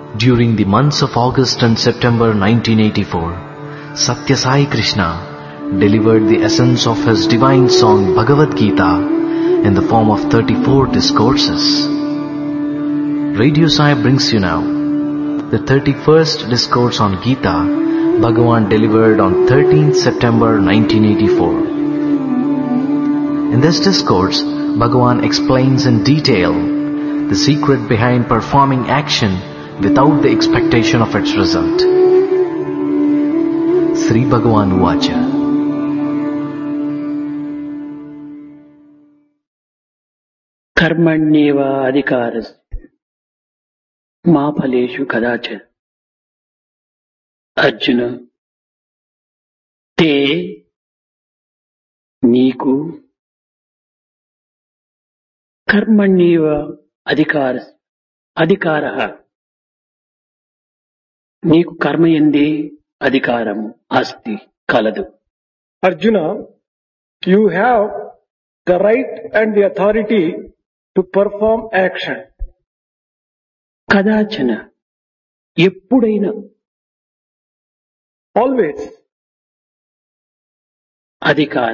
During the months of August and September 1984, Satya Sai Krishna delivered the essence of his divine song Bhagavad Gita in the form of 34 discourses. Radio Sai brings you now the 31st discourse on Gita Bhagavan delivered on 13th September 1984. In this discourse, Bhagavan explains in detail the secret behind performing action without the expectation of its result. Sri Bhagavan Uvacha. Karmanyeva adhikaras ma phaleshu kadachana. Arjuna, te నీకు కర్మణ్యేవ అధికారః నీకు కర్మయందే అధికారము అస్తి కలదు. Arjuna, you have the right and the authority to perform action. కదాచన ఎప్పుడైనా Always. అధికార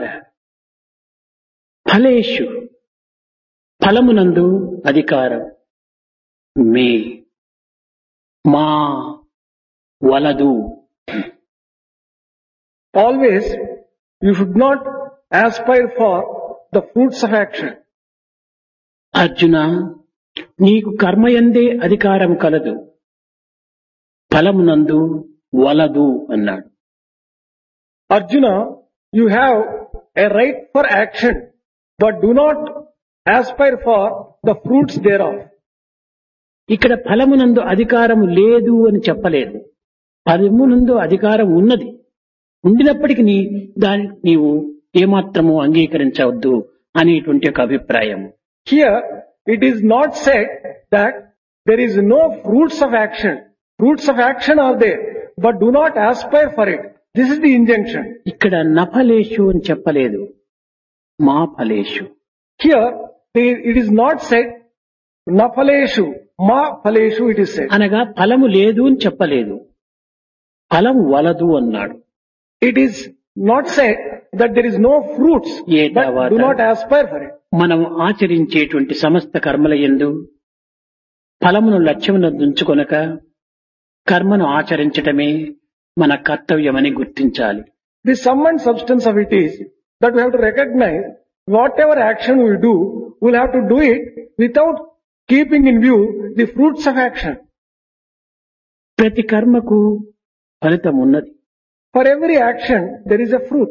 ఫలేషు ఫలమునందు అధికారం మే మా వలదు. Always, you should not aspire for the fruits of action. Arjuna, నీకు కర్మయందే అధికారం కలదు, ఫలమునందు వలదు అన్నాడు. Arjuna, you have a right for action, but do not aspire for the fruits thereof. ఇక్కడ ఫలమునందు అధికారం లేదు అని చెప్పలేదు. ఫలమునందు అధికారం ఉన్నది. ఉండినప్పటికీ దానికి నీవు ఏమాత్రము అంగీకరించవద్దు అనేటువంటి ఒక అభిప్రాయం. Here, it is not said that there is no fruits of action. Fruits of action are there, but do not aspire for it. This is the injunction. ఇక్కడ నఫలేషు అని చెప్పలేదు, మా ఫలేషు. Here, it is not said nafaleshu, ma faleshu it is said. అనగా ఫలము లేదు అని చెప్పలేదు, ఫలం వలదు అన్నాడు. It is not said that there is no fruits, but do not aspire for it. మనం ఆచరించేటువంటి సమస్త కర్మల యందు ఫలమును లక్ష్యమును ఉంచుకొనక కర్మను ఆచరించటమే మన కర్తవ్యమని గుర్తించాలి. The sum and substance of it is that we have to recognize whatever action we do, we'll have to do it without keeping in view the fruits of action. ప్రతి కర్మకు ఫలితం ఉన్నది. For every action, there is a fruit.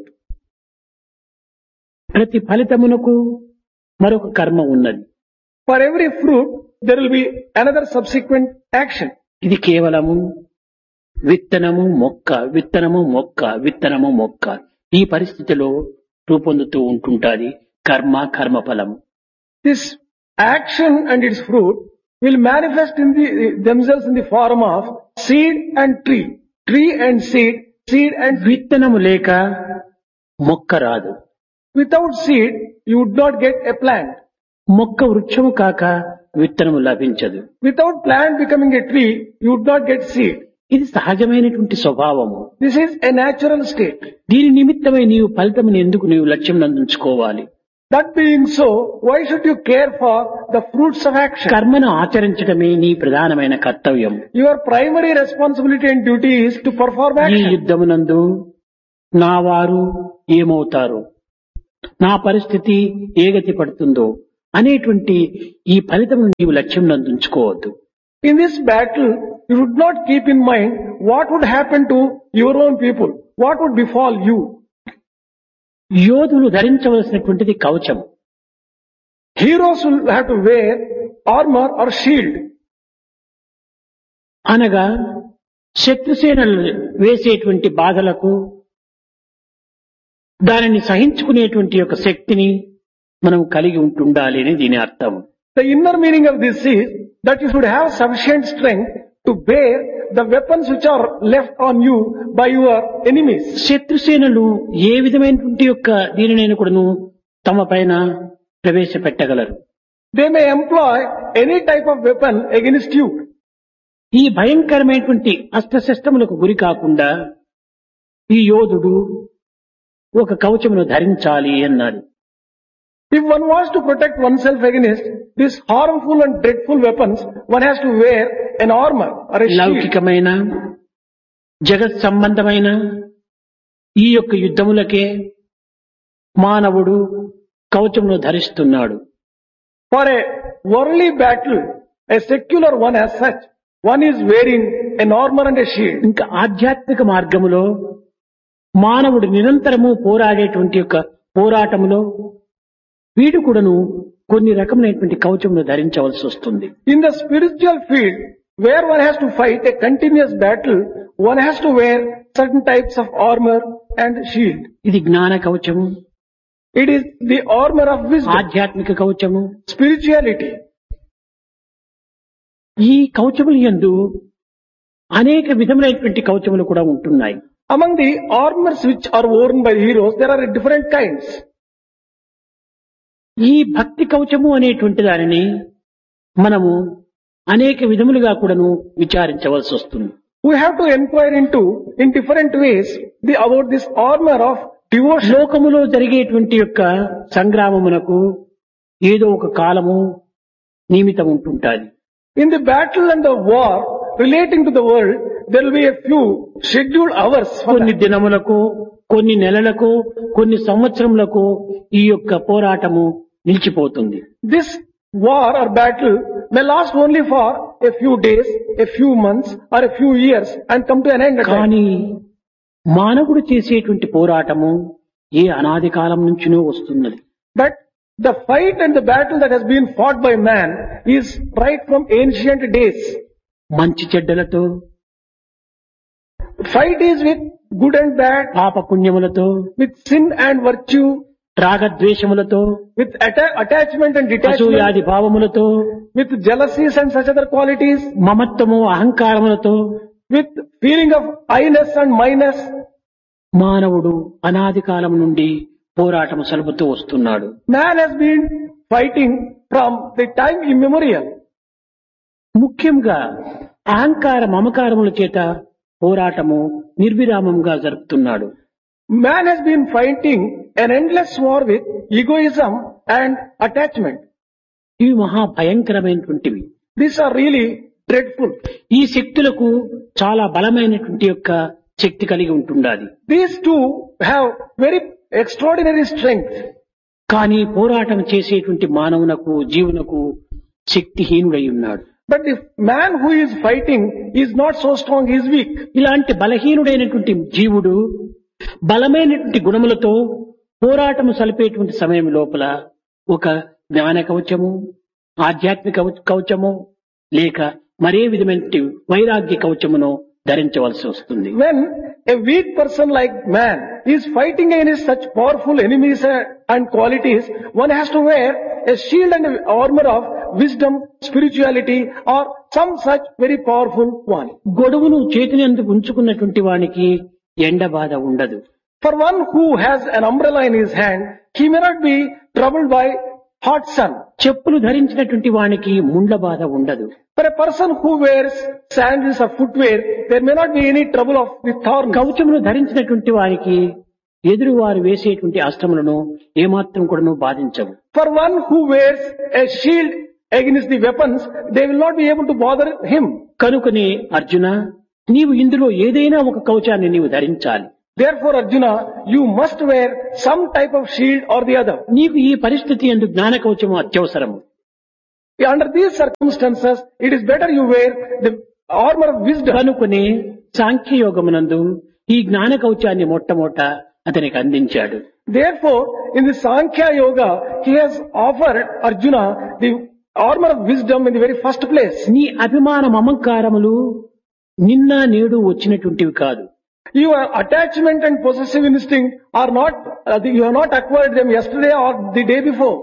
ప్రతి ఫలితమునకు మరొక కర్మ ఉన్నది. For every fruit, there will be another subsequent action. ఇది కేవలము విత్తనము మొక్క, విత్తనము మొక్క, విత్తనము మొక్క, ఈ పరిస్థితిలో రూపొందుతూ ఉంటుంటాది కర్మఫలము. This action and its fruit will manifest in themselves in the form of seed and tree, tree and seed, seed and విత్తనము లేక మొక్క రాదు. Without seed, you would not get a plant. మొక్క వృక్షము కాక విత్తనము లభించదు. Without plant becoming a tree, you would not get seed. ఇది సహజమైనటువంటి స్వభావము. This is a natural state. దీని నిమిత్తమై నీవు ఫలితమును ఎందుకు నీవు లక్ష్యం నందుంచుకోవాలి? That being so, why should you care for the fruits of action? కర్మను ఆచరించడమే నీ ప్రధానమైన కర్తవ్యం. Your primary responsibility and duty is to perform ఈ action. యుద్ధమునందు నా వారు ఏమవుతారు, నా పరిస్థితి ఏ గతి పడుతుందో అనేటువంటి ఈ ఫలితమును నీవు లక్ష్యం నందుంచుకోవద్దు. In this battle, you should not keep in mind what would happen to your own people, what would befall you. యోధులు ధరించవలసినటువంటిది కవచం. Heroes will have to wear armor or shield. అనగా శత్రుసేనలు వేసేటువంటి బాధలకు దానిని సహించుకునేటువంటి యొక్క శక్తిని మనం కలిగి ఉంటుండాలి అని దీని అర్థం. The inner meaning of this is that you should have sufficient strength to bear the weapons which are left on you by your enemies. శత్రుసేనలు ఏ విధమైనటువంటి యొక్క దీనినైనా కూడాను తమ పైన ప్రవేశపెట్టగలరు. They may employ any type of weapon against you. ఈ భయంకరమైనటువంటి అస్త్రశస్త్రములకు గురి కాకుండా ఈ యోధుడు ఒక కవచమును ధరించాలి అన్నారు. If one wants to protect oneself against these harmful and dreadful weapons, one has to wear an armor or a shield. లౌకికమైన జగత్ సంబంధమైన ఈ యొక్క యుద్ధములకే మానవుడు కవచమును ధరిస్తున్నాడు. For a worldly battle, a secular one as such, one is wearing an armor and a shield. ఇంకా ఆధ్యాత్మిక మార్గములో మానవుడు నిరంతరము పోరాడేటువంటి యొక్క పోరాటములో వీడు కూడాను కొన్ని రకమైనటువంటి కవచమును ధరించవలసి వస్తుంది. In the spiritual field, where one has to fight a continuous battle, one has to wear certain types of armor and shield. ఇది జ్ఞాన కవచము, It is the armor of wisdom, ఆధ్యాత్మిక కవచము. spirituality. ఈ కవచముల యందు అనేక విధములైనటువంటి కవచములు కూడా ఉంటున్నాయి. Among the armors which are worn by the heroes, there are different kinds. ఈ భక్తి కవచము అనేటువంటి దానిని మనము అనేక విధములుగా కూడాను విచారించవలసి వస్తుంది. We have to inquire into, in different ways, about this armor of devotion. లోకములో జరిగేటువంటి యొక్క సంగ్రామమునకు ఏదో ఒక కాలము నియమితం ఉంటుంటాది. In the battle and the war relating to the world, there will be a few scheduled hours for కొన్ని that. దినములకు, కొన్ని నెలలకు, కొన్ని సంవత్సరములకు ఈ యొక్క పోరాటము నిలిచిపోతుంది. This war or battle may last only for a few days, a few months or a few years and come to an end. కానీ మానవుడు చేసేటువంటి పోరాటము ఏ అనాది కాలం నుంచినో వస్తున్నది. But the fight and the battle that has been fought by man is right from ancient days. మంచి చెడ్డలతో, Fight is with good and bad, పాప పుణ్యములతో, with sin and virtue, రాగద్వేషములతో, with attachment and detachment, అసూయాది భావములతో, with jealousies and such other qualities, మమత్వము అహంకారములతో with feeling of I-ness and my-ness. మానవుడు అనాది కాలం నుండి పోరాటం సలుపుతూ వస్తున్నాడు. Man has been fighting from the time immemorial. ముఖ్యంగా అహంకార మమకారముల చేత పోరాటము నిర్విరామంగా జరుపుతున్నాడు. Man has been fighting an endless war with egoism and attachment. ఇవి మహా భయంకరమైనటువంటివి. These are really dreadful. ఈ శక్తులకు చాలా బలమైనటువంటి యొక్క శక్తి కలిగి ఉంటుండాలి. These two have very extraordinary strength. కానీ పోరాటం చేసేటువంటి మానవునకు జీవునకు శక్తిహీనుడై ఉన్నాడు. But the man who is fighting is not so strong, he is weak. ఇలాంటి బలహీనుడైనటువంటి జీవుడు బలమైనటువంటి గుణములతో పోరాటము సలిపేటువంటి సమయం లోపల ఒక జ్ఞాన కవచము, ఆధ్యాత్మిక కవచము లేక మరే విధమైన వైరాగ్య కవచమును ధరించవలసి వస్తుంది. When a weak person like man is fighting against such powerful enemies and qualities, one has to wear a shield and an armor of wisdom, spirituality or some such very powerful one. గొడుగును చేతిని అందుకు ఉంచుకున్నటువంటి వానికి ఎండ బాధ ఉండదు. For one who has an umbrella in his hand, he may not be troubled by hot sun. చెప్పులు ధరించినటువంటి వానికి ముండ్ల బాధ ఉండదు. For a person who wears sandals or footwear, there may not be any trouble of the thorns. కవచమును ధరించినటువంటి వారికి ఎదురువారు వేసేటువంటి అస్త్రములను ఏమాత్రం కూడాను బాధించవు. For one who wears a shield against the weapons, they will not be able to bother him. కనుకనే అర్జున, నీవు ఇందులో ఏదైనా ఒక కవచాన్ని నీవు ధరించాలి. Therefore, Arjuna, you must wear some type of shield or the other. నీకు ఈ పరిస్థితి యందు జ్ఞాన కవచము అత్యవసరము. Under these circumstances, it is better you wear the armor of wisdom. కనుకనే సాంఖ్యయోగమునందు ఈ జ్ఞాన కవచాన్ని మొట్టమొదట అతనికి అందించాడు. Therefore, in the Sankhya Yoga, he has offered Arjuna the armor of wisdom in the very first place. నీ అభిమాన మమకారములు నిన్న నేడు వచ్చినటువంటివి కాదు. Your attachment and possessive instinct are not, you have not acquired them yesterday or the day before.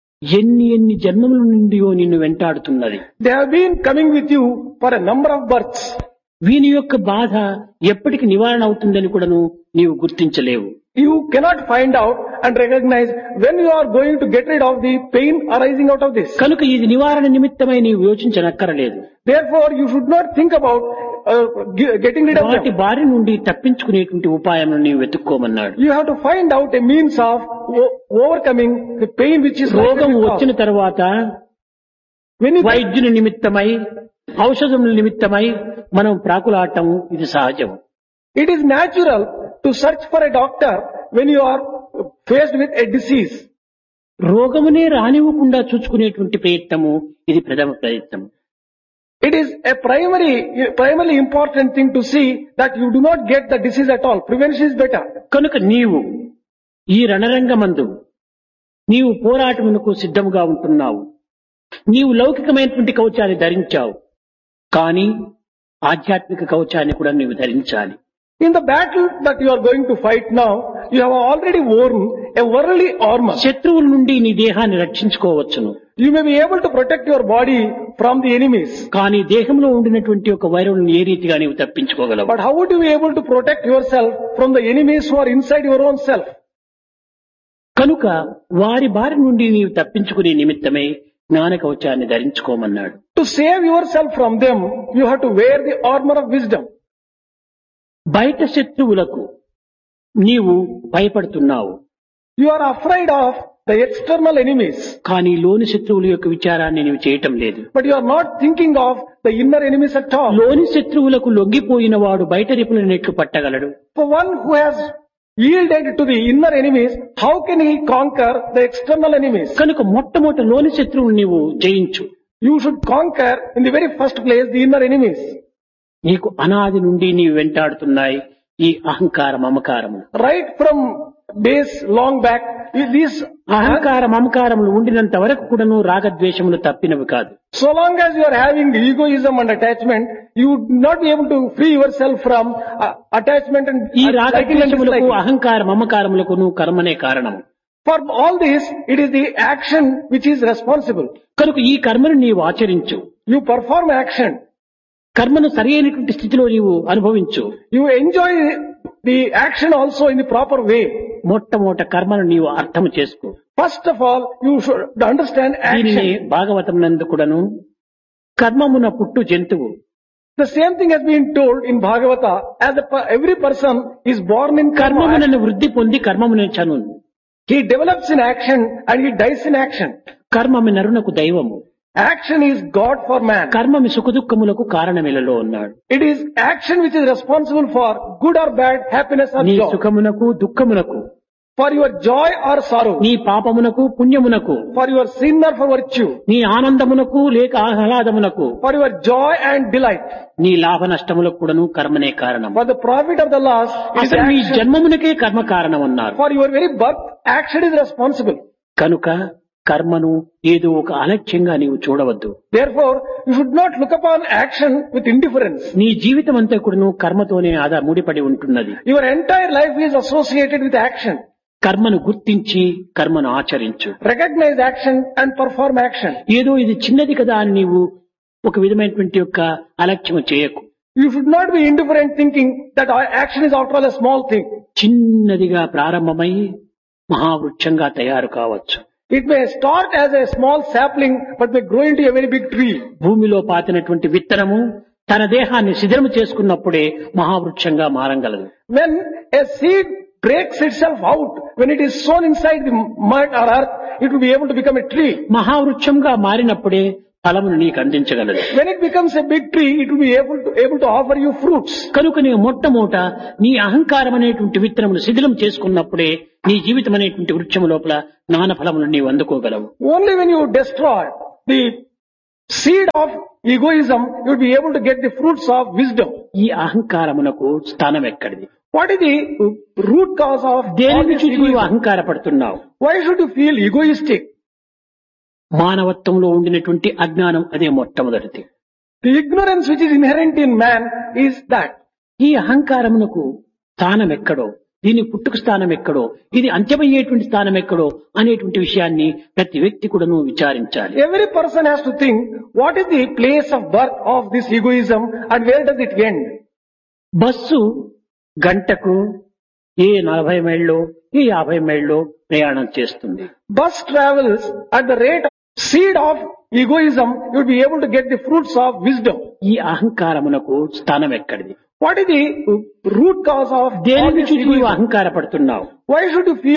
ఎన్ని జన్మముల నుండియో నిన్ను వెంటాడుతున్నది. They have been coming with you for a number of births. వీని యొక్క బాధ ఎప్పటికి నివారణ అవుతుందని కూడాను నీవు గుర్తించలేవు. You cannot find out and recognize when you are going to get rid of the pain arising out of this. కనుక ఇది నివారణ నిమిత్తమై నీవు యోచించనక్కరలేదు. Therefore, you should not think about getting rid of వాటి them. బారి నుండి తప్పించుకునేటువంటి ఉపాయం నీవు వెతుక్కోమన్నాడు. You have to find out a means of overcoming the pain which is రోగం likely to వచ్చిన cause. తర్వాత When you వైద్యుని నిమిత్తమై ఔషధముల నిమిత్తమై మనం ప్రాకులాడటం ఇది సహజం. it is natural to search for a doctor when you are faced with a disease. రోగమునే రానివ్వకుండా చూసుకునేటువంటి ప్రయత్నము ఇది ప్రథమ ప్రయత్నం. It is a primarily important thing to see that you do not get the disease at all. Prevention is better. కనుక నీవు ఈ రణరంగమందు నీవు పోరాటమునకు సిద్ధముగా ఉంటున్నావు. నీవు లౌకికమైనటువంటి కవచాన్ని ధరించావు, కానీ ఆధ్యాత్మిక కవచాన్ని కూడా నీవు ధరించాలి. In the battle that you are going to fight now, you have already worn a worldly armor. శత్రువుల నుండి నీ దేహాన్ని రక్షించుకోవచ్చును, You may be able to protect your body from the enemies. కానీ దేహంలో ఉండినటువంటి ఒక వైరస్ను ఏ రీతిగా నీవు తప్పించుకోగలవు? But how would you be able to protect yourself from the enemies who are inside your own self? కనుక వారి బారి నుండి నీవు తప్పించుకునే నిమిత్తమై జ్ఞాన కవచాన్ని ధరించుకోమన్నాడు. To save yourself from them, you have to wear the armor of wisdom. బయట శత్రువులకు నీవు భయపడుతున్నావు, You are afraid of the external enemies, కానీ లోని శత్రువుల యొక్క విచారాన్ని నీవు చేయటం లేదు. but you are not thinking of the inner enemies at all. లోని శత్రువులకు లొంగిపోయిన వాడు బయట రిపుల నెట్లు పట్టగలడు. For one who has yielded to the inner enemies, how can he conquer the external enemies? కనుక మొట్టమొదటి లోని శత్రువులు నీవు జయించు. You should conquer in the very first place the inner enemies. నీకు అనాది నుండి నీవు వెంటాడుతున్నాయి ఈ అహంకార మమకారములు. Right from days long back, these అహంకార మమకారములు ఉండినంత వరకు కూడాను రాగద్వేషములు తప్పినవి కాదు. so long as you are having egoism and attachment, you would not be able to free yourself from attachment and ఈ liking and రాగద్వేషములకు disliking. అహంకార మమకారములకు కర్మనే కారణము. For all this, it is the action which is responsible. కనుక ఈ కర్మను నీవు ఆచరించు. You perform action. కర్మను సరి అయినటువంటి స్థితిలో నీవు అనుభవించు. You enjoy the action also in the proper way. మొట్టమొదట కర్మను నీవు అర్థం చేసుకో. First of all, you should understand దీనిని action. భాగవతం నందు కూడాను కర్మమున పుట్టు జంతువు, The same thing has been told in Bhagavata, as every person is born in karma. కర్మమునను వృద్ధి పొంది కర్మమునే చను. He develops in action and he dies in action. కర్మమి నరునకు దైవము, Action is God for man. కర్మమి సుఖదుఖములకు కారణమిలలో ఉన్నాడు. It is action which is responsible for good or bad, happiness or నీ joy. సుఖమునకు దుఃఖమునకు, For your joy or sorrow. నీ పాపమునకు పుణ్యమునకు, For your sin or for virtue. నీ ఆనందమునకు లేక ఆహ్లాదమునకు, For your joy and delight. నీ లాభ నష్టములకు కూడాను కర్మనే కారణం. For the profit of the loss, it is అసలు నీ action. జన్మమునకే కర్మ కారణం అన్నారు. For your very birth, action is responsible. కనుక కర్మను ఏదో ఒక అలక్ష్యంగా నీవు చూడవద్దు. Therefore, you should not look upon action with indifference. నీ జీవితం అంతా కూడాను కర్మతోనే ముడిపడి ఉంటున్నది. Your entire life is associated with action. కర్మను గుర్తించి కర్మను ఆచరించు. Recognize action and perform action. ఏదో ఇది చిన్నది కదా అని నీవు ఒక విధమైనటువంటి యొక్క అలక్ష్యం చేయకు. You should not be indifferent thinking that our action is after all a small thing. చిన్నదిగా ప్రారంభమై మహావృక్షంగా తయారు కావచ్చు. It may start as a small sapling but may grow into a very big tree. భూమిలో పాతినటువంటి విత్తనము తన దేహాన్ని శిథిలము చేసుకున్నప్పుడే మహావృక్షంగా మారగలదు. When a seed breaks itself out, when it is sown inside the mud or earth, it will be able to become a tree. మహావృక్షంగా మారినప్పుడే ఫలమును నీకు అందించగలదు. When it becomes a big tree, it will be able to offer you fruits. కనుక నీ మొట్టమొదట నీ అహంకారం అనేటువంటి విత్తనమును శిథిలం చేసుకున్నప్పుడే నీ జీవితం అనేటువంటి వృక్షము లోపల జ్ఞాన ఫలమును నీవు అందుకోగలవు. Only when you destroy the seed of egoism, you will be able to get the fruits of wisdom. ఈ అహంకారమునకు స్థానం ఎక్కడిది? What is the root cause of all దేనిని this చూసి నీవు egoism? అహంకారపడుతున్నావు? Why should you feel egoistic? మానవత్వంలో ఉండినటువంటి అజ్ఞానం అదే మొట్టమొదటిది. The ignorance which is inherent in man is that. ఈ అహంకారమునకు స్థానం ఎక్కడో దీని పుట్టుక స్థానం ఎక్కడో, ఇది అంత్యమయ్యేటువంటి స్థానం ఎక్కడో అనేటువంటి విషయాన్ని ప్రతి వ్యక్తి కూడాను విచారించాలి. Every person has to think what is the place of birth of this egoism and where does it end. Bus గంటకు ఏ 40 మైళ్ళు ఏ 50 మైళ్ళు ప్రయాణం చేస్తుంది. Bus travels at the rate of seed of egoism, you will be able to get the fruits of wisdom. ఈ అహంకారమునకు స్థానం ఎక్కడిది? What is the root cause of దేని all this నుంచి నీవు egoism? అహంకారపడుతున్నావు? Why should you feel